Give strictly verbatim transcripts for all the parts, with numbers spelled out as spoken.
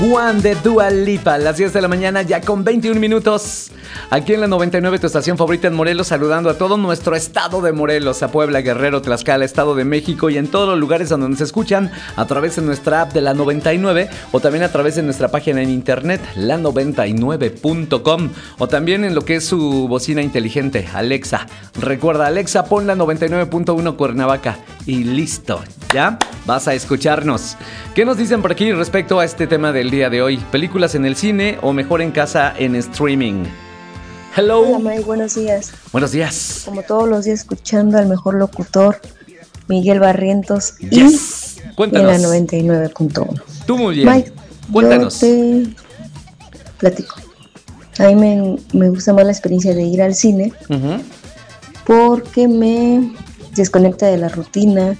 One de Dua Lipa, a las diez de la mañana, ya con veintiún minutos. Aquí en la noventa y nueve, tu estación favorita en Morelos, saludando a todo nuestro estado de Morelos, a Puebla, Guerrero, Tlaxcala, Estado de México y en todos los lugares donde nos escuchan a través de nuestra app de la noventa y nueve o también a través de nuestra página en internet, la noventa y nueve punto com, o también en lo que es su bocina inteligente, Alexa. Recuerda, Alexa, pon la noventa y nueve punto uno Cuernavaca y listo, ¿ya? Vas a escucharnos. ¿Qué nos dicen por aquí respecto a este tema del día de hoy? ¿Películas en el cine o mejor en casa en streaming? Hello. Hola, May, buenos días. Buenos días. Como todos los días escuchando al mejor locutor, Miguel Barrientos. Yes. Y Cuéntanos. en la noventa y nueve punto uno. Tú muy bien. Mike, cuéntanos. Yo te platico. A mí me, me gusta más la experiencia de ir al cine uh-huh. porque me desconecta de la rutina.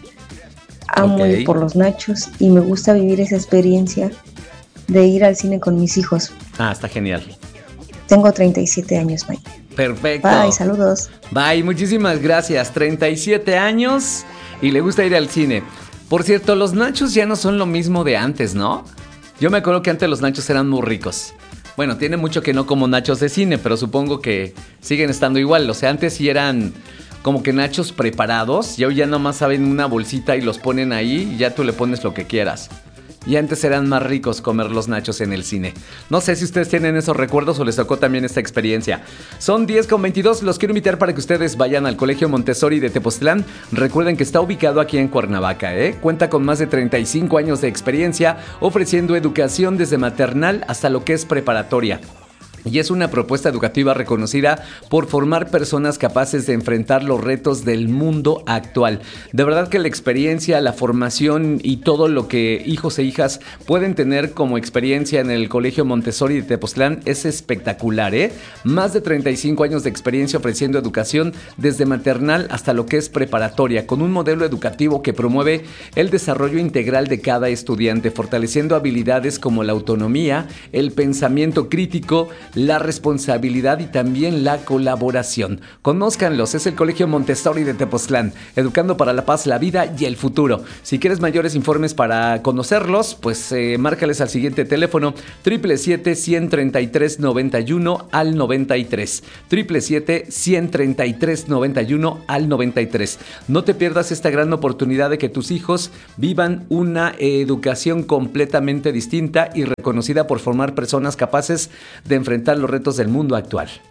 Amo okay. ir por los nachos y me gusta vivir esa experiencia de ir al cine con mis hijos. Ah, está genial. Tengo treinta y siete años, Mike. Perfecto. Bye, saludos. Bye, muchísimas gracias. treinta y siete años y le gusta ir al cine. Por cierto, los nachos ya no son lo mismo de antes, ¿no? Yo me acuerdo que antes los nachos eran muy ricos. Bueno, tiene mucho que no como nachos de cine, pero supongo que siguen estando igual. O sea, antes sí eran como que nachos preparados, y hoy ya nomás saben una bolsita y los ponen ahí y ya tú le pones lo que quieras. Y antes eran más ricos comer los nachos en el cine. No sé si ustedes tienen esos recuerdos o les tocó también esta experiencia. Son diez con veintidós, los quiero invitar para que ustedes vayan al Colegio Montessori de Tepoztlán. Recuerden que está ubicado aquí en Cuernavaca, ¿eh? Cuenta con más de treinta y cinco años de experiencia, ofreciendo educación desde maternal hasta lo que es preparatoria. Y es una propuesta educativa reconocida por formar personas capaces de enfrentar los retos del mundo actual. De verdad que la experiencia, la formación y todo lo que hijos e hijas pueden tener como experiencia en el Colegio Montessori de Tepoztlán es espectacular, ¿eh? Más de treinta y cinco años de experiencia ofreciendo educación desde maternal hasta lo que es preparatoria, con un modelo educativo que promueve el desarrollo integral de cada estudiante, fortaleciendo habilidades como la autonomía, el pensamiento crítico, la responsabilidad y también la colaboración. Conózcanlos, es el Colegio Montessori de Tepoztlán, educando para la paz, la vida y el futuro. Si quieres mayores informes para conocerlos, pues eh, márcales al siguiente teléfono siete siete siete, uno tres tres, nueve uno al noventa y tres. siete siete siete, uno tres tres, nueve uno al noventa y tres. No te pierdas esta gran oportunidad de que tus hijos vivan una educación completamente distinta y reconocida por formar personas capaces de enfrentar los retos del mundo actual.